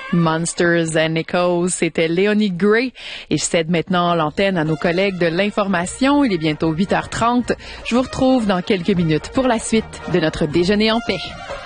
Monsters and Echoes, c'était Léonie Gray. Et je cède maintenant l'antenne à nos collègues de l'information. Il est bientôt 8h30. Je vous retrouve dans quelques minutes pour la suite de notre déjeuner en paix.